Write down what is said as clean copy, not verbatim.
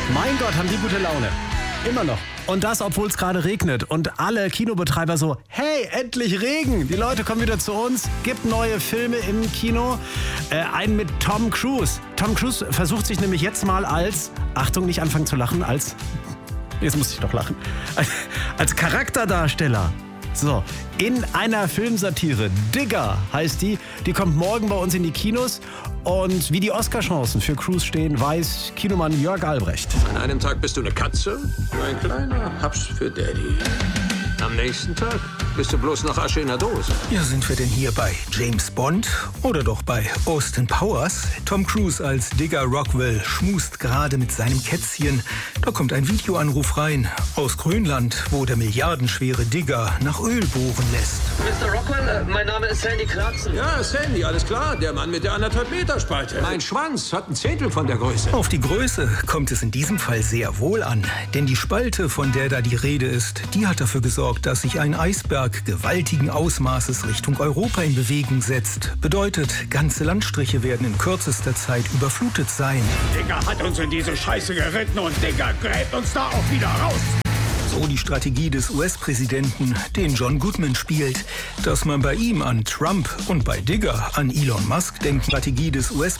Mein Gott, haben die gute Laune. Immer noch. Und das, obwohl es gerade regnet. Und alle Kinobetreiber so, hey, endlich Regen. Die Leute kommen wieder zu uns. Gibt neue Filme im Kino. Einen mit Tom Cruise. Tom Cruise versucht sich nämlich jetzt mal als, Achtung, nicht anfangen zu lachen, jetzt muss ich doch lachen, als Charakterdarsteller. So, in einer Filmsatire, Digger heißt die kommt morgen bei uns in die Kinos. Und wie die Oscarchancen für Cruise stehen, weiß Kinomann Jörg Albrecht. An einem Tag bist du eine Katze, ein kleiner Haps für Daddy. Am nächsten Tag bist du bloß noch Asche in der Dose. Ja, sind wir denn hier bei James Bond oder doch bei Austin Powers? Tom Cruise als Digger Rockwell schmust gerade mit seinem Kätzchen. Da kommt ein Videoanruf rein aus Grönland, wo der milliardenschwere Digger nach Öl bohren lässt. Mr. Rockwell, mein Name ist Sandy Clarkson. Ja, Sandy, alles klar. Der Mann mit der 1,5 Meter Spalte. Mein Schwanz hat ein Zehntel von der Größe. Auf die Größe kommt es in diesem Fall sehr wohl an. Denn die Spalte, von der da die Rede ist, die hat dafür gesorgt, dass sich ein Eisberg gewaltigen Ausmaßes Richtung Europa in Bewegung setzt. Bedeutet, ganze Landstriche werden in kürzester Zeit überflutet sein. Digger hat uns in diese Scheiße geritten und Digger gräbt uns da auch wieder raus. So die Strategie des US-Präsidenten, den John Goodman spielt. Dass man bei ihm an Trump und bei Digger an Elon Musk denkt, Strategie des US